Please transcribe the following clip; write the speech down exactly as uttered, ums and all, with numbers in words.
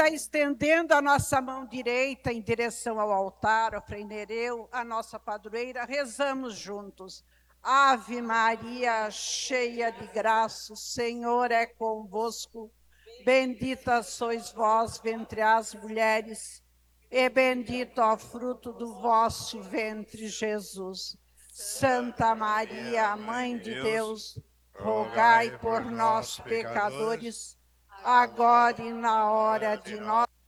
ainda estendendo a nossa mão direita em direção ao altar, ao Frei Nereu, a nossa padroeira, rezamos juntos. Ave Maria, cheia de graça, o Senhor é convosco. Bendita sois vós entre as mulheres, e bendito é o fruto do vosso ventre, Jesus. Santa Maria, Mãe de Deus, rogai por nós, pecadores, agora e na hora de nossa